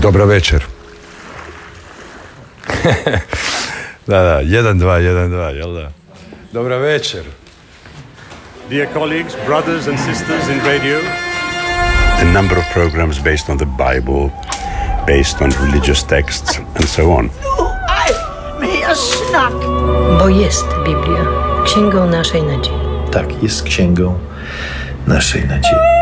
Dobra večer. Da, 1-2, 1-2, jel da? Dobra večer. Dear colleagues, brothers and sisters in radio. A number of programs based on the Bible, based on religious texts and so on. Meer snak. Bo jest Biblia, księgą naszej nadziei. Tak, jest księgą naszej nadziei.